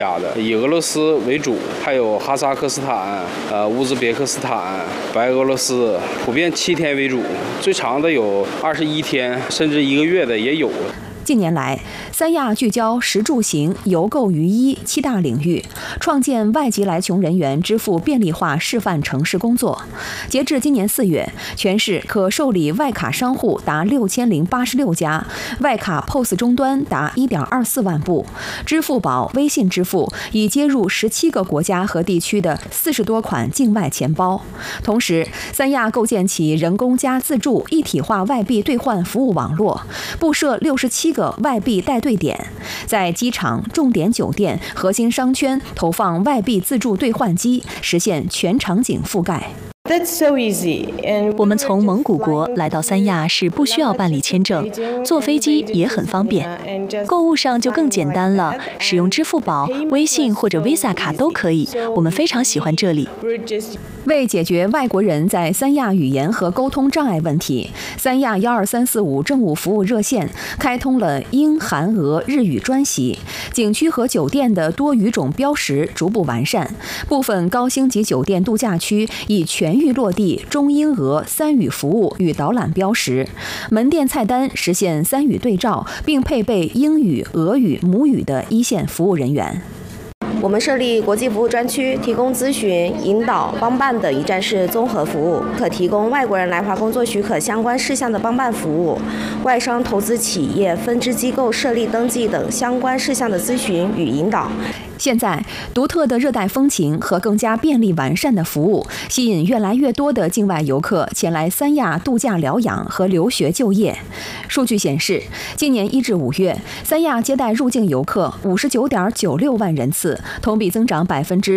以俄罗斯为主，还有哈萨克斯坦、乌兹别克斯坦、白俄罗斯，普遍7天为主，最长的有21天，甚至1个月的也有。 近年来，三亚聚焦食住行游购娱医7大领域，创建外籍来琼人员支付便利化示范城市工作。截至今年4月，全市可受理外卡商户达6086家，外卡 POS 终端达1.24万部，支付宝、微信支付已接入17个国家和地区的40多款境外钱包。同时，三亚构建起人工加自助一体化外币兑换服务网络，布设67个外币带队点，在机场、重点酒店、核心商圈投放外币自助兑换机，实现全场景覆盖。 我们从蒙古国来到三亚是不需要办理签证，坐飞机也很方便，购物上就更简单了，使用支付宝、微信或者 Visa 卡都可以，我们非常喜欢这里。 为解决外国人在三亚语言和沟通障碍问题，三亚12345政务服务热线开通了英、韩、俄、日语专席，景区和酒店的多语种标识逐步完善，部分高星级酒店度假区已全域落地中英俄3语服务与导览标识，门店菜单实现3语对照，并配备英语、俄语母语的一线服务人员。 我们设立国际服务专区，提供咨询、引导、帮办的一站式综合服务，可提供外国人来华工作许可相关事项的帮办服务，外商投资企业、分支机构设立登记等相关事项的咨询与引导。 现在，独特的热带风情和更加便利完善的服务，吸引越来越多的境外游客前来三亚度假疗养和留学就业。数据显示，今年1至5月，三亚接待入境游客59.96万人次，同比增长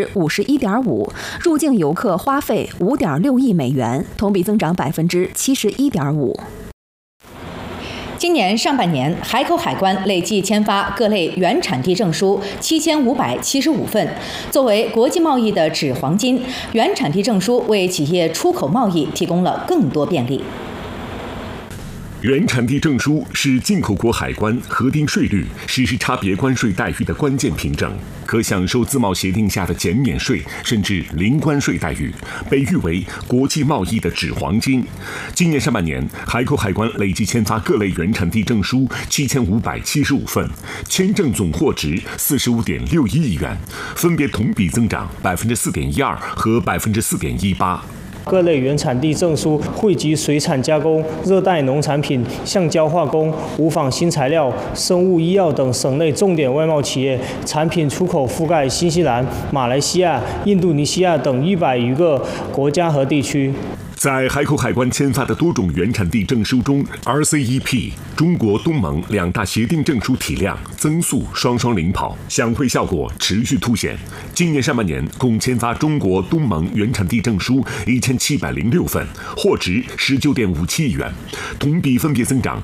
51.5%，入境游客花费5.6亿美元，同比增长71.5%。 今年上半年，海口海关累计签发各类原产地证书7575份。作为国际贸易的纸黄金，原产地证书为企业出口贸易提供了更多便利。 原产地证书是进口国海关核定税率、实施差别关税待遇的关键凭证，可享受自贸协定下的减免税甚至零关税待遇，被誉为国际贸易的纸黄金。今年上半年，海口海关累计签发各类原产地证书7575份，签证总获值45.61亿元，分别同比增长4.12%和4.18%。 各类原产地证书惠及水产加工、热带农产品、橡胶化工、无纺新材料、生物医药等省内重点外贸企业，产品出口覆盖新西兰、马来西亚、印度尼西亚等100余个国家和地区。 在海口海关签发的多种原产地证书中 ，RCEP 中国东盟2大协定证书体量增速双领跑，响会效果持续凸显。今年上半年共签发中国东盟原产地证书1706份，获值19.57亿元，同比分别增长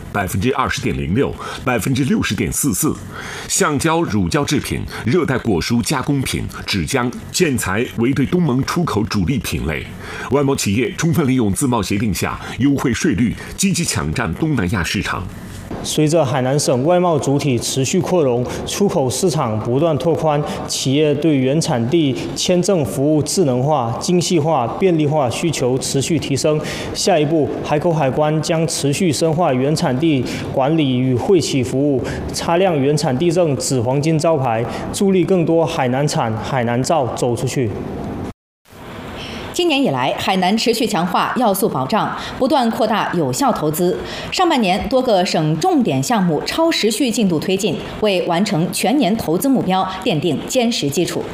20.06%、60.44%。橡胶、乳胶制品、热带果蔬加工品、纸浆、建材为对东盟出口主力品类。外贸企业充分利用自贸协定下优惠税率，积极抢占东南亚市场。 随着海南省外贸主体持续扩容，出口市场不断拓宽，企业对原产地签证服务智能化、精细化、便利化需求持续提升。下一步，海口海关将持续深化原产地管理与惠企服务，擦亮原产地证纸黄金招牌，助力更多海南产、海南造走出去。 今年以来，海南持续强化要素保障，不断扩大有效投资。上半年，多个省重点项目超时序进度推进，为完成全年投资目标奠定坚实基础。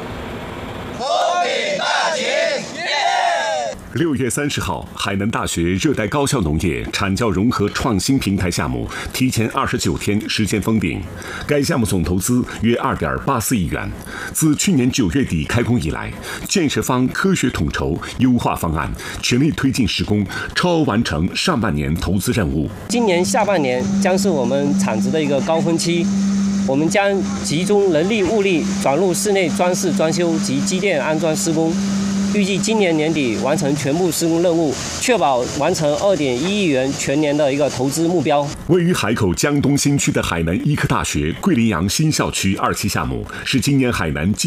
6月30号，海南大学热带高校农业产教融合创新平台项目提前29天实现封顶。该项目总投资约2.84亿元。自去年9月底开工以来，建设方科学统筹优化方案，全力推进施工，超额完成上半年投资任务。 今年下半年将是我们产值的一个高峰期，我们将集中人力物力转入室内装饰装修及机电安装施工， 预计今年年底完成全部施工任务，确保完成2.1亿元全年的一个投资目标。 位于海口江东新区的海南医科大学桂林洋新校区2期项目是今年海南